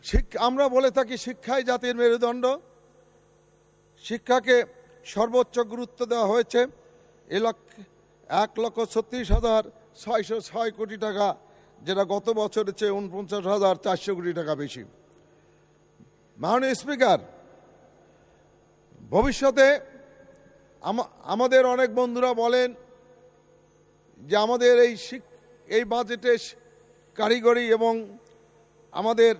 আমরা বলে থাকি শিক্ষাই জাতির মেরুদণ্ড। শিক্ষাকে সর্বোচ্চ গুরুত্ব দেওয়া হয়েছে। 1,36,606 কোটি টাকা, যেটা গত বছরের চেয়ে 49,400 কোটি টাকা বেশি। মাননীয় স্পিকার, ভবিষ্যতে আমাদের অনেক বন্ধুরা বলেন যে আমাদের এই বাজেটে কারিগরি এবং আমাদের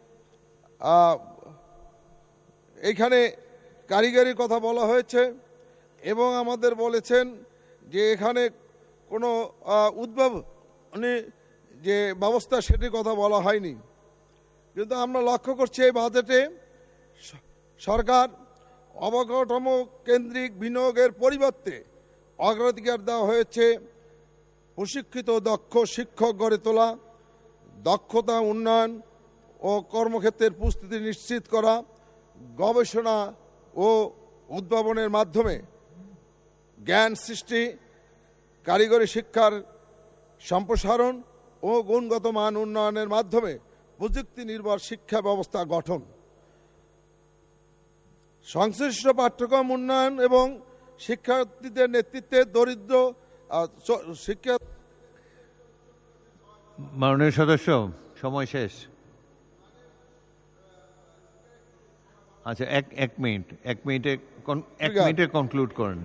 এইখানে কারিগরির কথা বলা হয়েছে এবং আমাদের বলেছেন যে এখানে কোনো উদ্ভাবনী যে ব্যবস্থা সেটির কথা বলা হয়নি। কিন্তু আমরা লক্ষ্য করছি এই বাজেটে সরকার অবকাঠামো কেন্দ্রিক বিনিয়োগের পরিবর্তে অগ্রাধিকার দেওয়া হয়েছে প্রশিক্ষিত দক্ষ শিক্ষক গড়ে তোলা, দক্ষতা উন্নয়ন ও কর্মক্ষেত্রের প্রস্তুতি নিশ্চিত করা, গবেষণা ও উদ্ভাবনের মাধ্যমে জ্ঞান সৃষ্টি, কারিগরি শিক্ষার সম্প্রসারণ ও গুণগত মান উন্নয়নের মাধ্যমে প্রযুক্তি নির্ভর শিক্ষা ব্যবস্থা গঠন, সংশ্লিষ্ট পাঠ্যক্রম উন্নয়ন এবং শিক্ষার্থীদের নেতৃত্বে দরিদ্র শিক্ষা। মাননীয় সদস্য, সময় শেষ। আচ্ছা, এক মিনিটে কনক্লুড করেন।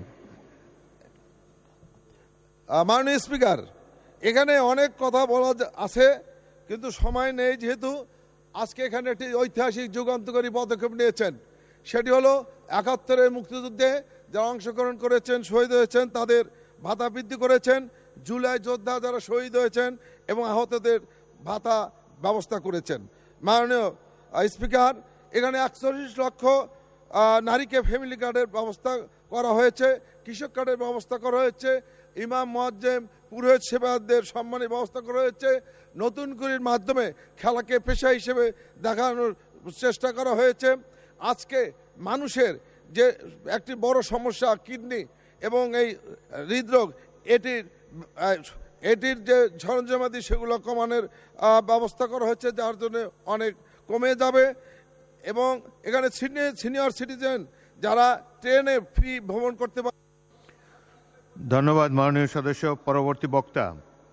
মাননীয় স্পিকার, এখানে অনেক কথা বলা আছে কিন্তু সময় নেই, যেহেতু আজকে এখানে একটি ঐতিহাসিক যুগান্তকারী পদক্ষেপ নিয়েছেন। সেটি হলো ৭১-এর মুক্তিযুদ্ধে যারা অংশগ্রহণ করেছেন, শহীদ হয়েছেন, তাদের ভাতা বৃদ্ধি করেছেন। জুলাই যোদ্ধা যারা শহীদ হয়েছেন এবং আহতদের ভাতা ব্যবস্থা করেছেন। মাননীয় স্পিকার, এখানে ৪১ লক্ষ নারীকে ফ্যামিলি কার্ডের ব্যবস্থা করা হয়েছে, কৃষক কার্ডের ব্যবস্থা করা হয়েছে, ইমাম মুয়াজ্জেম পুরোহিত সেবাদের সম্মানের ব্যবস্থা করা হয়েছে। নতুন করির মাধ্যমে খেলাকে পেশা হিসেবে দেখানোর চেষ্টা করা হয়েছে। আজকে মানুষের যে একটি বড় সমস্যা কিডনি এবং এই হৃদরোগ, এটির যে সরঞ্জামাদি সেগুলো কমানোর ব্যবস্থা করা হয়েছে, যার জন্য অনেক কমে যাবে। এবং এখানে সিনিয়র সিটিজেন যারা ট্রেনে ফ্রি ভ্রমণ করতে পারে। ধন্যবাদ মাননীয় সদস্য। পরবর্তী বক্তা।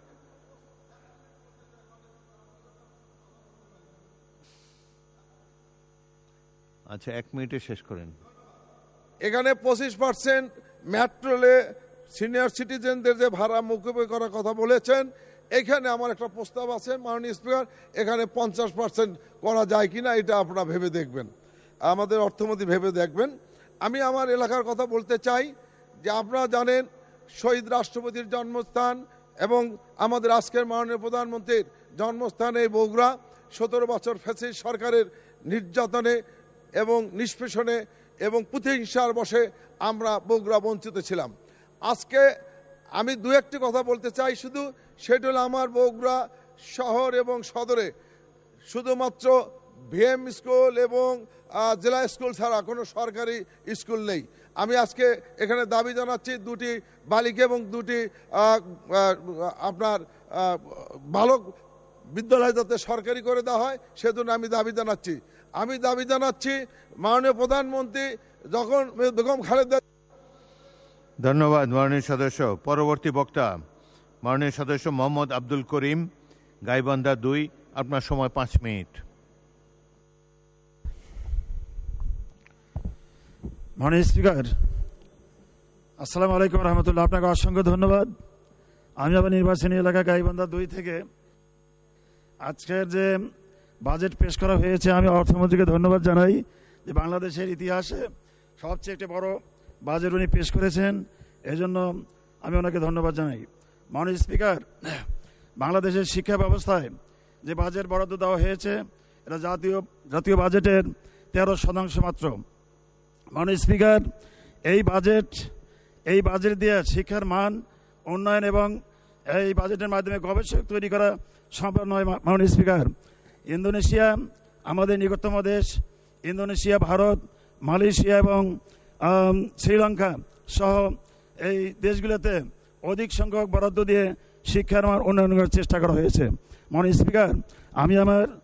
আচ্ছা, 1 মিনিটে শেষ করেন। এখানে 25% মেট্রোলে সিনিয়র সিটিজেনদের যে ভাড়া মুকুব করার কথা বলেছেন, এখানে আমার একটা প্রস্তাব আছে মাননীয় স্পিকার, এখানে 50% করা যায় কিনা এটা আপনারা ভেবে দেখবেন, আমাদের অর্থমন্ত্রী ভেবে দেখবেন। আমি আমার এলাকার কথা বলতে চাই যে আপনারা জানেন শহীদ রাষ্ট্রপতির জন্মস্থান এবং আমাদের আজকের মাননীয় প্রধানমন্ত্রীর জন্মস্থান এই বগুড়া। 17 বছর ফ্যাসিস্ট সরকারের নির্যাতনে এবং নিষ্পেষণে এবং প্রতিহিংসার বশে আমরা বগুড়া বঞ্চিত ছিলাম। আজকে আমি দু একটি কথা বলতে চাই শুধু, সেটা হলো আমার বগুড়া শহর এবং সদরে শুধুমাত্র ভিএম স্কুল এবং জেলা স্কুল ছাড়া কোনো সরকারি স্কুল নেই। আমি আজকে এখানে দাবি জানাচ্ছি 2টি বালিকা এবং 2টি আপনার বালক বিদ্যালয় যাতে সরকারি করে দেওয়া হয়, সেজন্য আমি দাবি জানাচ্ছি মাননীয় প্রধানমন্ত্রী যখন বেগম খালেদা। ধন্যবাদ মাননীয় সদস্য। পরবর্তী বক্তা মাননীয় সদস্য মোহাম্মদ আব্দুল করিম, গাইবান্ধা 2। আপনার সময় 5 মিনিট। মাননীয় স্পিকার, আসসালামু আলাইকুম রহমতুল্লাহ। আপনাকে অসংখ্য ধন্যবাদ। আমি আবার নির্বাচনী এলাকা গাইবান্ধা 2 থেকে আজকের যে বাজেট পেশ করা হয়েছে, আমি অর্থমন্ত্রীকে ধন্যবাদ জানাই যে বাংলাদেশের ইতিহাসে সবচেয়ে একটি বড় বাজেট উনি পেশ করেছেন, এজন্য আমি ওনাকে ধন্যবাদ জানাই। মাননীয় স্পিকার, বাংলাদেশের শিক্ষা ব্যবস্থায় যে বাজেট বরাদ্দ দেওয়া হয়েছে এটা জাতীয় বাজেটের 13% মাত্র। মাননীয় স্পিকার, এই বাজেট দিয়ে শিক্ষার মান উন্নয়ন এবং এই বাজেটের মাধ্যমে গবেষক তৈরি করা সম্ভব নয়। মাননীয় স্পিকার, ইন্দোনেশিয়া আমাদের নিকটতম দেশ, ইন্দোনেশিয়া, ভারত, মালয়েশিয়া এবং শ্রীলঙ্কা সহ এই দেশগুলোতে অধিক সংখ্যক বরাদ্দ দিয়ে শিক্ষার মান উন্নয়ন করার চেষ্টা করা হয়েছে। মাননীয় স্পিকার, আমি আমার